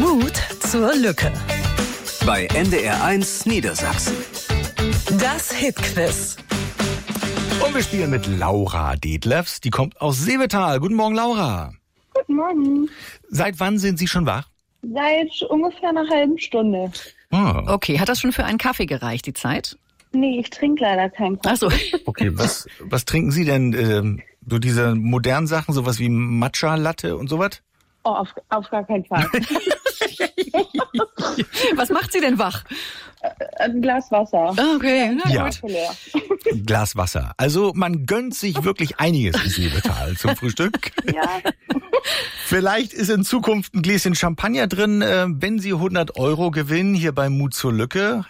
Mut zur Lücke. Bei NDR1 Niedersachsen. Das Hitquiz. Und wir spielen mit Laura Detlefs. Die kommt aus Seevetal. Guten Morgen, Laura. Guten Morgen. Seit wann sind Sie schon wach? Seit ungefähr einer halben Stunde. Ah, Okay, hat das schon für einen Kaffee gereicht, die Zeit? Nee, ich trinke leider keinen Kaffee. Ach so. okay. Was trinken Sie denn? So diese modernen Sachen, sowas wie Matcha-Latte und sowas? Oh, auf gar keinen Fall. Was macht Sie denn wach? Ein Glas Wasser. Okay, na Ja. gut. Leer. Glas Wasser. Also man gönnt sich wirklich einiges in Seevetal zum Frühstück. Ja. Vielleicht ist in Zukunft ein Gläschen Champagner drin, wenn Sie 100 € gewinnen, hier bei Mut zur Lücke.